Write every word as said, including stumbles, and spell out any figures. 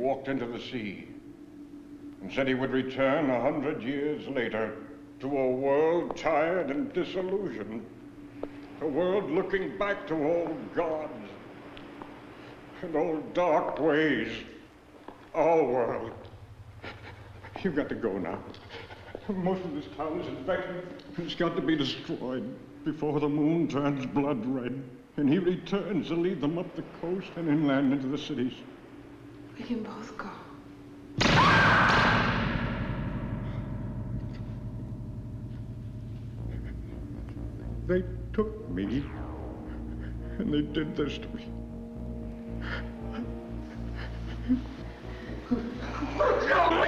walked into the sea and said he would return a hundred years later to a world tired and disillusioned, a world looking back to old gods and old dark ways. Our world. You've got to go now. Most of this town is infected. It's got to be destroyed before the moon turns blood red and he returns to lead them up the coast and inland into the cities. We can both go. They took me and they did this to me. Look out!